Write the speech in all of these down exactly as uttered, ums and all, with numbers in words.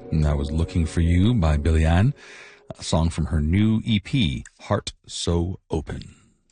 And that was Looking for You by Billie Ann, a song from her new E P, Heart So Open.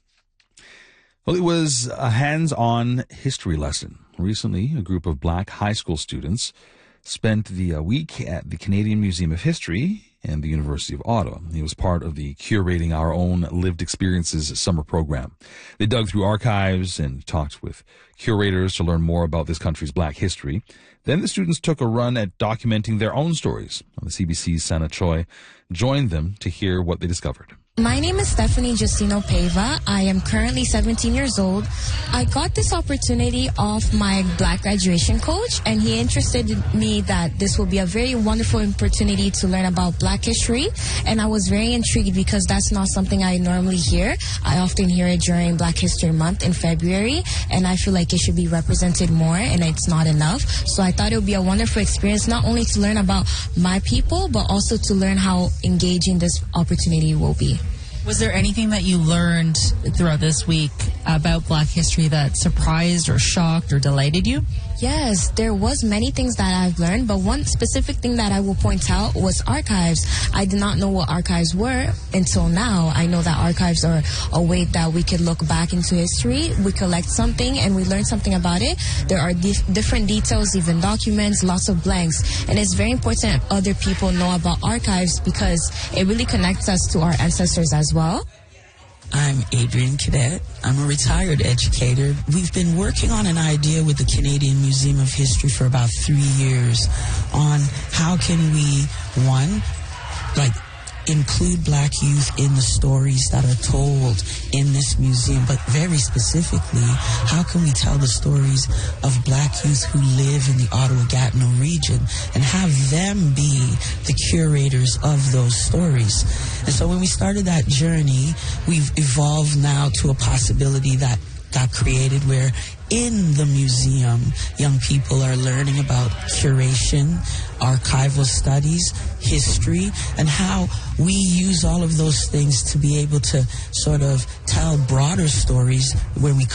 Well, it was a hands-on history lesson. Recently, a group of black high school students spent the uh, week at the Canadian Museum of History and the University of Ottawa. It was part of the Curating Our Own Lived Experiences summer program. They dug through archives and talked with curators to learn more about this country's black history. Then the students took a run at documenting their own stories. The C B C's Sana Choi joined them to hear what they discovered. My name is Stephanie Justino Pava. I am currently seventeen years old. I got this opportunity off my black graduation coach, and he interested me that this will be a very wonderful opportunity to learn about black history, and I was very intrigued because that's not something I normally hear. I often hear it during Black History Month in February, and I feel like it should be represented more, and it's not enough. So I thought it would be a wonderful experience, not only to learn about my people, but also to learn how engaging this opportunity will be. Was there anything that you learned throughout this week about black history that surprised or shocked or delighted you? Yes, there was many things that I've learned, but one specific thing that I will point out was archives. I did not know what archives were until now. I know that archives are a way that we could look back into history. We collect something and we learn something about it. There are dif- different details, even documents, lots of blanks. And it's very important other people know about archives because it really connects us to our ancestors as well. I'm Adrienne Cadet. I'm a retired educator. We've been working on an idea with the Canadian Museum of History for about three years on how can we, one, like, include black youth in the stories that are told in this museum, but very specifically, how can we tell the stories of black youth who live in the Ottawa-Gatineau region and have them be the curators of those stories? And so when we started that journey, we've evolved now to a possibility that got created where in the museum, young people are learning about curation, archival studies, history, and how we use all of those things to be able to sort of tell broader stories when we